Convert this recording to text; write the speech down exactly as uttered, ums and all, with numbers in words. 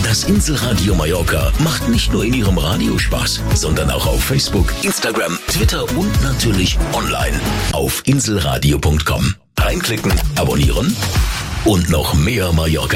Das Inselradio Mallorca macht nicht nur in Ihrem Radio Spaß, sondern auch auf Facebook, Instagram, Twitter und natürlich online auf inselradio punkt com. Reinklicken, abonnieren und noch mehr Mallorca